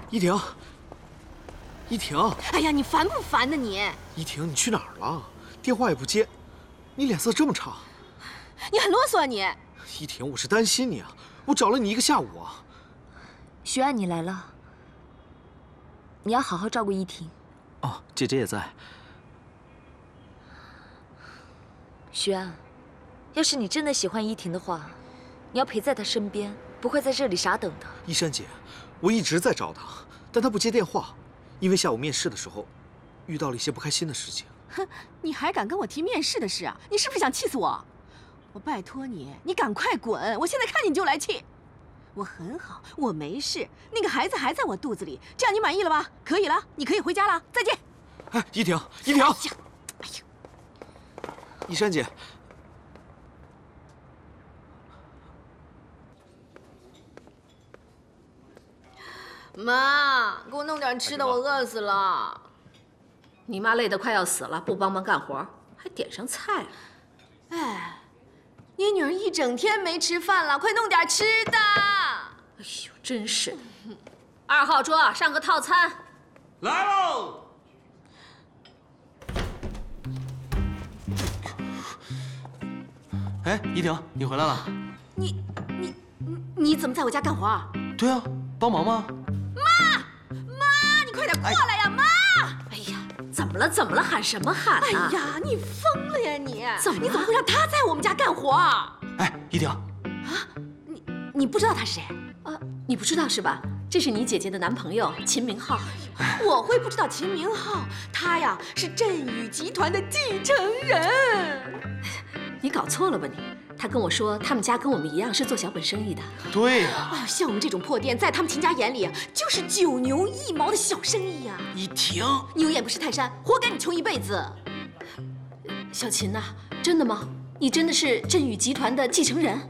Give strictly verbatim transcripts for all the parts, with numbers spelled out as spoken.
依婷，依婷， 哎呀，你烦不烦呢你？ 依婷，你去哪儿了？电话也不接，你脸色这么差。 你很啰嗦啊你！ 依婷，我是担心你啊，我找了你一个下午啊。 徐岸，你来了，你要好好照顾依婷。 哦，姐姐也在。 徐岸，要是你真的喜欢依婷的话，你要陪在她身边，不会在这里傻等的。 依珊姐，我一直在找她，但她不接电话，因为下午面试的时候遇到了一些不开心的事情。 哼，你还敢跟我提面试的事啊？你是不是想气死我？我拜托你，你赶快滚！我现在看你就来气。我很好，我没事，那个孩子还在我肚子里，这样你满意了吧？可以了，你可以回家了，再见。 哎，依婷，依婷， 哎呀，哎呀， 依珊姐， 妈，给我弄点吃的，我饿死了。 你妈累得快要死了，不帮忙干活，还点上菜了。 哎，你女儿一整天没吃饭了，快弄点吃的。 哎呦，真是的！二号桌上个套餐。 来喽！ 哎，依婷，你回来了？ 你你你你怎么在我家干活啊？ 对啊，帮忙吗？ 妈，你快点过来呀，妈！ 哎呀，怎么了？怎么了？喊什么喊哎呢？ 呀，你疯了呀你！ 怎么了你怎么会让他在我们家干活啊？ 哎，依婷， 你你不知道他是谁？ 啊，你不知道是吧？这是你姐姐的男朋友秦明浩。 我会不知道秦明浩？他呀是振宇集团的继承人。 你搞错了吧你？他跟我说，他们家跟我们一样是做小本生意的。 对呀、 啊，像我们这种破店，在他们秦家眼里就是九牛一毛的小生意呀、 依婷， 牛眼不识泰山，活该你穷一辈子。 小秦呐、真的吗？你真的是振宇集团的继承人？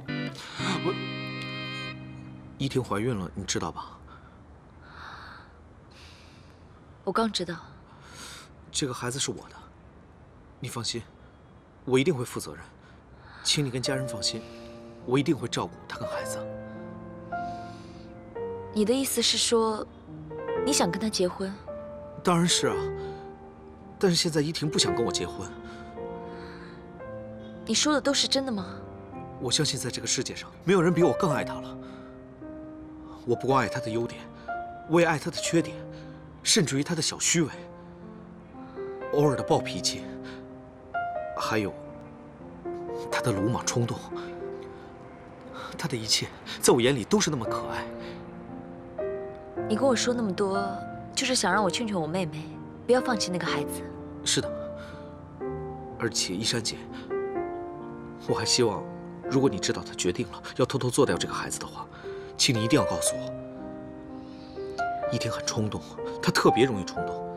依婷怀孕了，你知道吧？ 我刚知道。 这个孩子是我的，你放心，我一定会负责任，请你跟家人放心，我一定会照顾他跟孩子。 你的意思是说，你想跟他结婚？ 当然是啊，但是现在依婷不想跟我结婚。 你说的都是真的吗？ 我相信在这个世界上，没有人比我更爱她了。我不光爱她的优点，我也爱她的缺点，甚至于她的小虚伪，偶尔的暴脾气，还有她的鲁莽冲动。她的一切，在我眼里都是那么可爱。 你跟我说那么多，就是想让我劝劝我妹妹，不要放弃那个孩子。 是的，而且依珊姐，我还希望，如果你知道她决定了要偷偷做掉这个孩子的话，请你一定要告诉我。依婷很冲动，她特别容易冲动。